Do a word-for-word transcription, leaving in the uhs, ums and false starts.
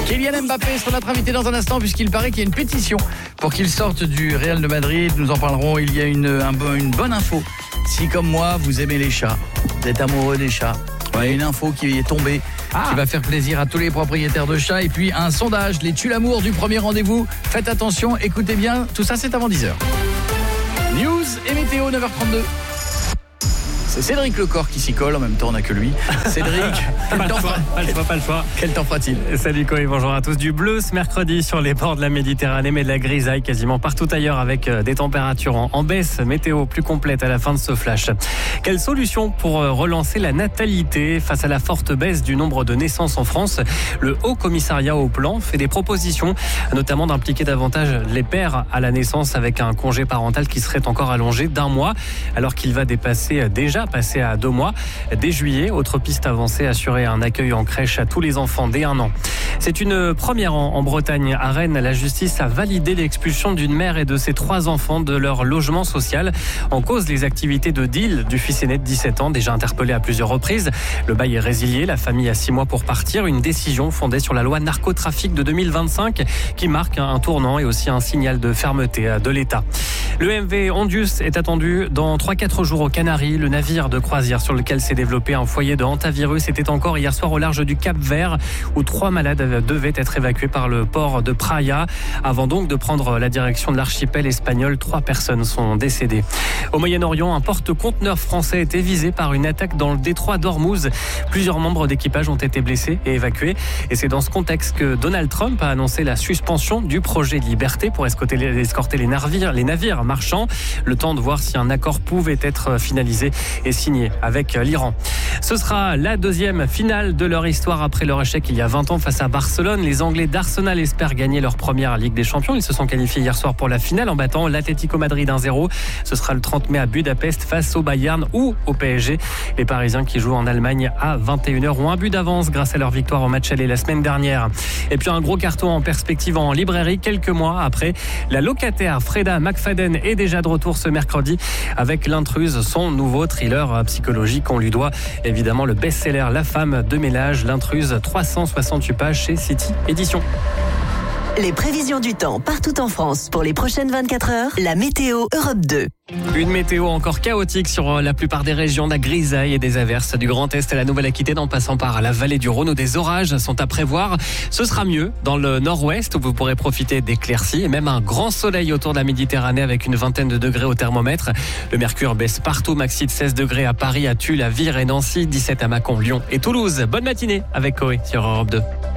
Kylian Mbappé sera notre invité dans un instant puisqu'il paraît qu'il y a une pétition pour qu'il sorte du Real de Madrid. Nous en parlerons. Il y a une, un, une bonne info. Si comme moi, vous aimez les chats, vous êtes amoureux des chats, il y a une info qui est tombée ah. qui va faire plaisir à tous les propriétaires de chats. Et puis un sondage, les tue l'amour du premier rendez-vous. Faites attention, écoutez bien. Tout ça, c'est avant dix heures. News et météo, neuf heures trente-deux. C'est Cédric Lecor qui s'y colle, en même temps on n'a que lui. Cédric, quel pas, temps le choix, pas le choix, pas le choix. Quel temps fera-t-il ? Salut Koé, bonjour à tous. Du bleu ce mercredi sur les bords de la Méditerranée, mais de la grisaille quasiment partout ailleurs avec des températures en, en baisse. Météo plus complète à la fin de ce flash. Quelle solution pour relancer la natalité face à la forte baisse du nombre de naissances en France ? Le Haut Commissariat au Plan fait des propositions, notamment d'impliquer davantage les pères à la naissance avec un congé parental qui serait encore allongé d'un mois, alors qu'il va dépasser déjà passé à deux mois. Dès juillet, autre piste avancée, assurer un accueil en crèche à tous les enfants dès un an. C'est une première en, en Bretagne. À Rennes, la justice a validé l'expulsion d'une mère et de ses trois enfants de leur logement social. En cause, les activités de deal du fils aîné de dix-sept ans, déjà interpellé à plusieurs reprises. Le bail est résilié, la famille a six mois pour partir. Une décision fondée sur la loi narcotrafic de deux mille vingt-cinq qui marque un tournant et aussi un signal de fermeté de l'État. Le M V Ondius est attendu dans trois à quatre jours aux Canaries. Le navire de croisière sur lequel s'est développé un foyer de hantavirus était encore hier soir au large du Cap-Vert où trois malades devaient être évacués par le port de Praia. Avant donc de prendre la direction de l'archipel espagnol, trois personnes sont décédées. Au Moyen-Orient, un porte-conteneur français a été visé par une attaque dans le détroit d'Ormuz. Plusieurs membres d'équipage ont été blessés et évacués. Et c'est dans ce contexte que Donald Trump a annoncé la suspension du projet Liberté pour escorter les, escorter les navires, les navires marchands. Le temps de voir si un accord pouvait être finalisé et signé avec l'Iran. Ce sera la deuxième finale de leur histoire après leur échec il y a vingt ans face à Barcelone. Les Anglais d'Arsenal espèrent gagner leur première Ligue des Champions. Ils se sont qualifiés hier soir pour la finale en battant l'Atlético Madrid un zéro. Ce sera le trente mai à Budapest face au Bayern ou au P S G. Les Parisiens qui jouent en Allemagne à vingt et une heures ont un but d'avance grâce à leur victoire au match aller la semaine dernière. Et puis un gros carton en perspective en librairie quelques mois après. La locataire Freda McFadden est déjà de retour ce mercredi avec L'Intruse, son nouveau thriller psychologique. On lui doit évidemment le best-seller La femme de ménage, L'Intruse, trois cent soixante-huit pages chez City Éditions. Les prévisions du temps partout en France pour les prochaines vingt-quatre heures, la météo Europe deux. Une météo encore chaotique sur la plupart des régions, de la grisaille et des averses du Grand Est à la Nouvelle-Aquitaine en passant par la vallée du Rhône où des orages sont à prévoir. Ce sera mieux dans le nord-ouest où vous pourrez profiter d'éclaircies et même un grand soleil autour de la Méditerranée avec une vingtaine de degrés au thermomètre. Le mercure baisse partout, maxi de seize degrés à Paris, à Tulle, à Vire et Nancy, dix-sept à Mâcon, Lyon et Toulouse. Bonne matinée avec Koé sur Europe deux.